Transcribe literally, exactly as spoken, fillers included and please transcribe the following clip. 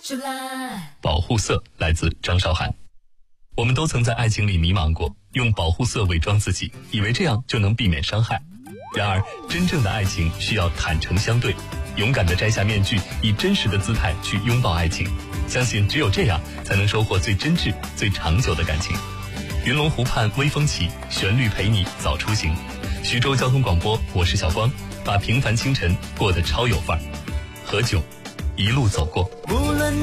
保护色来自张韶涵。我们都曾在爱情里迷茫过，用保护色伪装自己，以为这样就能避免伤害。然而真正的爱情需要坦诚相对，勇敢地摘下面具，以真实的姿态去拥抱爱情，相信只有这样才能收获最真挚最长久的感情。云龙湖畔微风起，旋律陪你早出行。徐州交通广播，我是小光，把平凡清晨过得超有范儿。何炅，一路走过。